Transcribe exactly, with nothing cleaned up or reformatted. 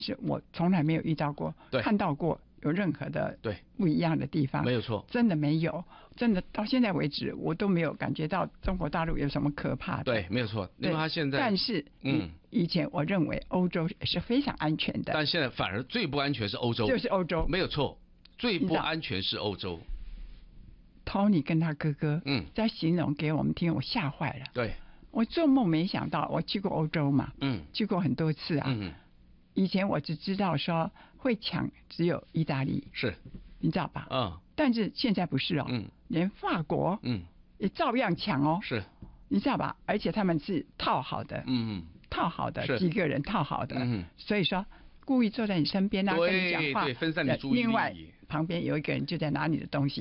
是我从来没有遇到过，看到过有任何的对不一样的地方， 没有错， 真的没有，真的到现在为止，我都没有感觉到中国大陆有什么可怕的。 对，没有错，因为他现在， 但是嗯，以前我认为欧洲是非常安全的， 但现在反而最不安全是欧洲， 就是欧洲， 没有错，最不安全是欧洲。 Tony 跟他哥哥嗯在形容给我们听，我吓坏了。 对， 我做梦没想到，我去过欧洲嘛， 嗯， 去过很多次啊。 嗯， 以前我只知道说会抢只有意大利， 是， 你知道吧？ 嗯， 但是现在不是哦， 嗯， 连法国， 嗯， 也照样抢哦， 是， 你知道吧？而且他们是套好的， 嗯， 套好的，几个人套好的， 嗯， 所以说故意坐在你身边啊，跟你讲话， 对，分散你注意力。 另外旁边有一个人就在拿你的东西。